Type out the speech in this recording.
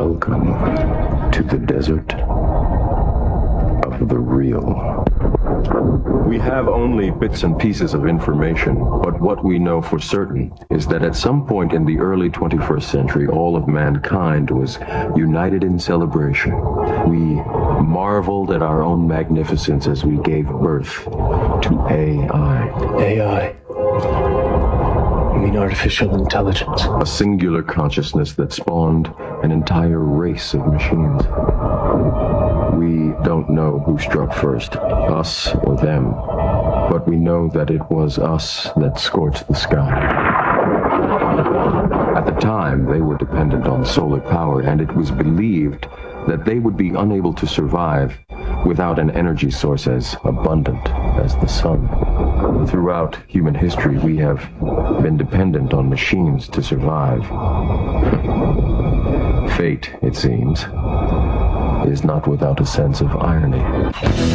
Welcome to the desert of the real. We have only bits and pieces of information, but what we know for certain is that at some point in the early 21st century, all of mankind was united in celebration. We marveled at our own magnificence as we gave birth to AI. AI? You mean artificial intelligence? A singular consciousness that spawned an entire race of machines. We don't know who struck first, us or them, but we know that it was us that scorched the sky. At the time, they were dependent on solar power, and it was believed that they would be unable to survive without an energy source as abundant as the sun. Throughout human history, we have been dependent on machines to survive. Fate, it seems, is not without a sense of irony.